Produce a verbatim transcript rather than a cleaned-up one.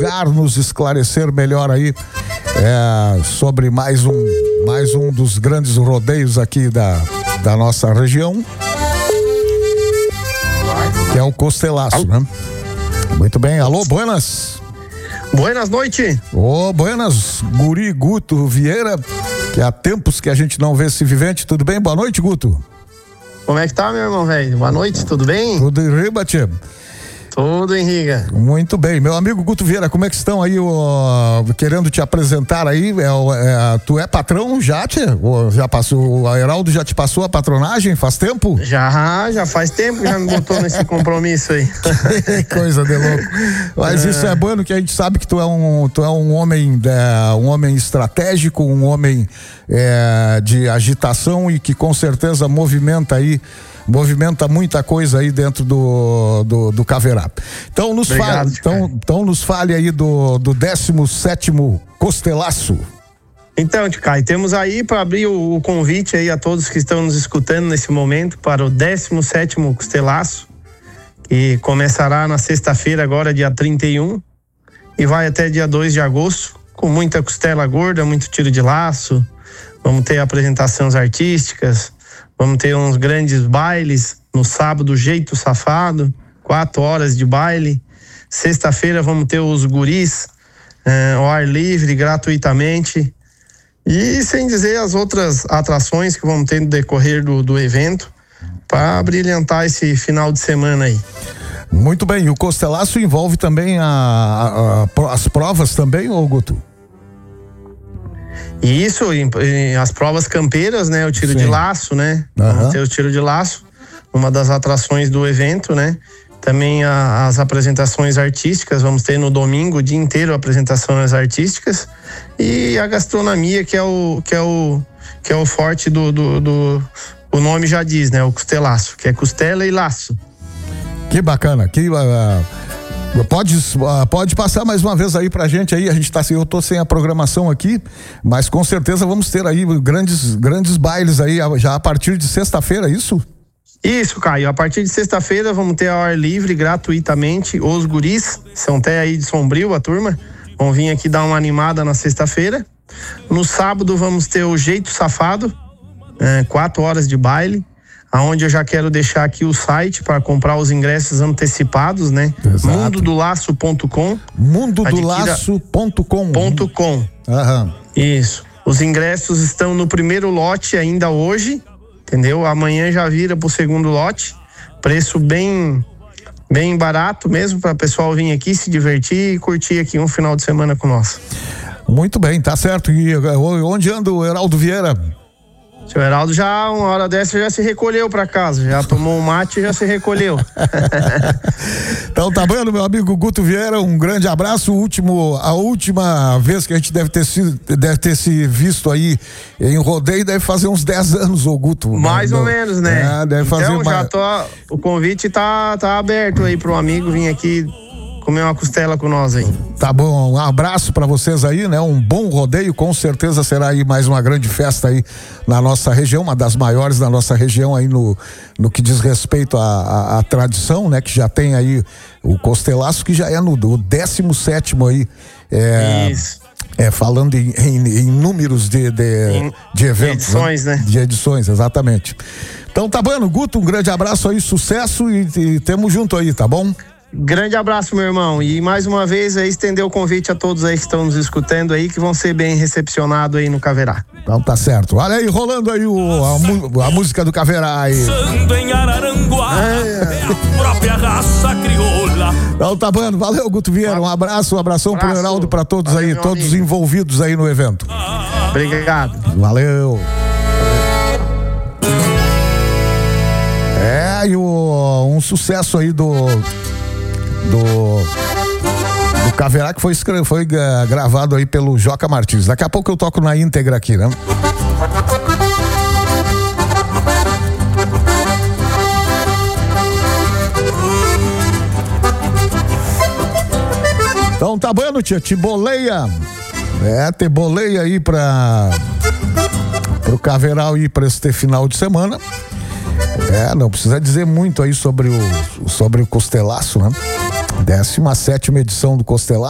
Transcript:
divulgar, nos esclarecer melhor aí é, sobre mais um, mais um dos grandes rodeios aqui da, da nossa região, que é o Costelaço, né? Muito bem, alô, buenas. Buenas noites. Ô, oh, buenas, Guri Guto Vieira, que há tempos que a gente não vê esse vivente. Tudo bem? Boa noite, Guto. Como é que tá, meu irmão, velho? Boa noite, tudo bem? Tudo em riba, tchê. Tudo em riga. Muito bem, meu amigo Guto Vieira, como é que estão aí, ó, querendo te apresentar aí, é, é, tu é patrão já, tchê? Ou já passou, o Heraldo já te passou a patronagem faz tempo? Já, já faz tempo que já me botou nesse compromisso aí. Que coisa de louco. Mas é. Isso é bom, que a gente sabe que tu é um, tu é um homem, é, um homem estratégico, um homem é, de agitação e que com certeza movimenta aí movimenta muita coisa aí dentro do, do, do Caverá. Então nos, Obrigado, fale, então, então nos fale aí do, do décimo sétimo Costelaço. Então, Ticai, temos aí para abrir o, o convite aí a todos que estão nos escutando nesse momento para o décimo sétimo Costelaço, que começará na sexta-feira, agora dia trinta e um, e vai até dia dois de agosto, com muita costela gorda, muito tiro de laço, vamos ter apresentações artísticas, vamos ter uns grandes bailes no sábado, Jeito Safado, quatro horas de baile. Sexta-feira vamos ter os guris eh, ao ar livre, gratuitamente. E sem dizer as outras atrações que vamos ter no decorrer do, do evento, para brilhantar esse final de semana aí. Muito bem, e o Costelaço envolve também a, a, a, as provas também, ô Guto? E isso, em, em, as provas campeiras, né? O tiro Sim. de laço, né? Uhum. Vamos ter o tiro de laço, uma das atrações do evento, né? Também a, as apresentações artísticas, vamos ter no domingo o dia inteiro apresentações artísticas, e a gastronomia, que é o, que é o, que é o forte do, do, do o nome já diz, né? O Costelaço, que é costela e laço. Que bacana, que... Uh... Pode, pode passar mais uma vez aí pra gente aí, a gente tá assim, eu tô sem a programação aqui, mas com certeza vamos ter aí grandes, grandes bailes aí, já a partir de sexta-feira, isso? Isso, Caio, a partir de sexta-feira vamos ter ao ar livre, gratuitamente, os guris, são até aí de Sombrio, a turma, vão vir aqui dar uma animada na sexta-feira. No sábado vamos ter o Jeito Safado, é, quatro horas de baile, aonde eu já quero deixar aqui o site para comprar os ingressos antecipados, né? mundo do laço ponto com. mundo do laço ponto com. Ponto com. Aham. Isso. Os ingressos estão no primeiro lote ainda hoje, entendeu? Amanhã já vira pro segundo lote. Preço bem, bem barato mesmo para o pessoal vir aqui se divertir e curtir aqui um final de semana com nós. Muito bem, tá certo. E onde anda o Heraldo Vieira? Seu Heraldo já, uma hora dessa, já se recolheu pra casa, já tomou um mate e já se recolheu. Então tá bom, meu amigo Guto Vieira, um grande abraço. O último, a última vez que a gente deve ter sido, deve ter se visto aí em rodeio, deve fazer uns dez anos, ô Guto. Mais né? ou menos, né? É, deve então fazer já mais... tô, o convite tá, tá aberto aí pro amigo vir aqui comer uma costela com nós aí. Tá bom, um abraço pra vocês aí, né? Um bom rodeio, com certeza será aí mais uma grande festa aí na nossa região, uma das maiores da nossa região aí no, no que diz respeito à, à, à tradição, né? Que já tem aí o Costelaço, que já é no décimo sétimo aí. É, Isso. É, falando em, em, em números de, de, em, de eventos. De edições, né? né? De edições, exatamente. Então tá bom, Guto, um grande abraço aí, sucesso e, e temos junto aí, tá bom? Grande abraço, meu irmão, e mais uma vez aí estender o convite a todos aí que estão nos escutando aí, que vão ser bem recepcionados aí no Caverá. Então tá certo, olha aí, rolando aí o, a, a música do Caverá aí. Em Araranguá, é a própria raça crioula. Então tá bom, valeu, Guto Vieira, um abraço, um abração abraço. Pro Heraldo, pra todos valeu, aí, todos amigo. Envolvidos aí no evento. Obrigado. Valeu. É, e o, um sucesso aí do do do Caverá, que foi, foi uh, gravado aí pelo Joca Martins. Daqui a pouco eu toco na íntegra aqui, né? Então tá bom, tia, te boleia. É, te boleia aí pra pro Caverá ir pra este final de semana. É, não precisa dizer muito aí sobre o, sobre o Costelaço, né? décima sétima edição do Costelaço.